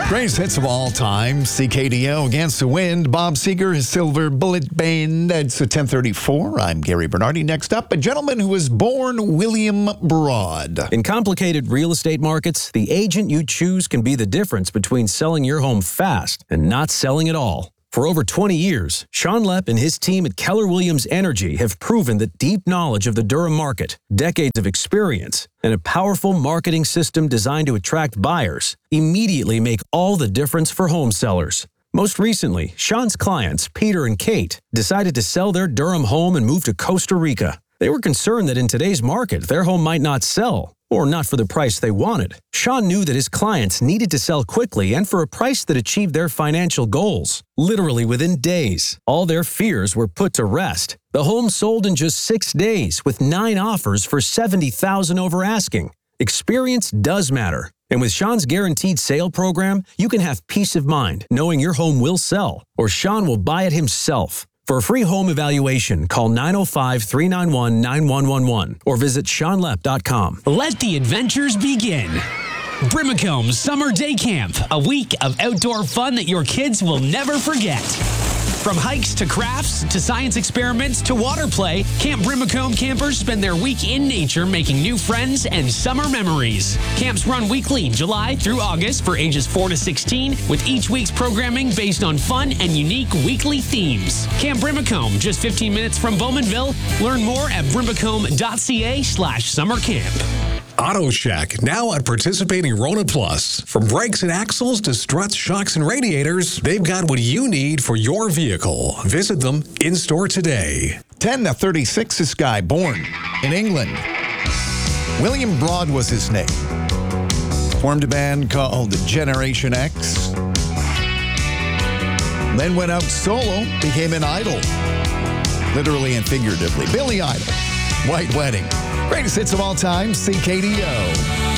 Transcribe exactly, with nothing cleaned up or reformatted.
Greatest hits of all time, C K D O Against the Wind. Bob Seger, his Silver Bullet Band. It's at ten thirty-four. I'm Gary Bernardi. Next up, a gentleman who was born William Broad. In complicated real estate markets, the agent you choose can be the difference between selling your home fast and not selling at all. For over twenty years, Sean Lepp and his team at Keller Williams Energy have proven that deep knowledge of the Durham market, decades of experience, and a powerful marketing system designed to attract buyers immediately make all the difference for home sellers. Most recently, Sean's clients, Peter and Kate, decided to sell their Durham home and move to Costa Rica. They were concerned that in today's market, their home might not sell, or not for the price they wanted. Sean knew that his clients needed to sell quickly and for a price that achieved their financial goals. Literally within days, all their fears were put to rest. The home sold in just six days with nine offers for seventy thousand dollars over asking. Experience does matter. And with Sean's Guaranteed Sale program, you can have peace of mind knowing your home will sell, or Sean will buy it himself. For a free home evaluation, call nine oh five, three nine one, nine one one one or visit sean lepp dot com. Let the adventures begin. Brimacombe Summer Day Camp, a week of outdoor fun that your kids will never forget. From hikes to crafts to science experiments to water play, Camp Brimacombe campers spend their week in nature making new friends and summer memories. Camps run weekly, July through August for ages four to sixteen, with each week's programming based on fun and unique weekly themes. Camp Brimacombe, just fifteen minutes from Bowmanville. Learn more at brimacombe.ca slash summer camp. Auto Shack, now at participating Rona Plus. From brakes and axles to struts, shocks, and radiators, they've got what you need for your vehicle. Visit them in-store today. ten to thirty-six, this guy, born in England. William Broad was his name. Formed a band called Generation X. Then went out solo, became an idol. Literally and figuratively. Billy Idol, White Wedding. Greatest hits of all time, C K D O.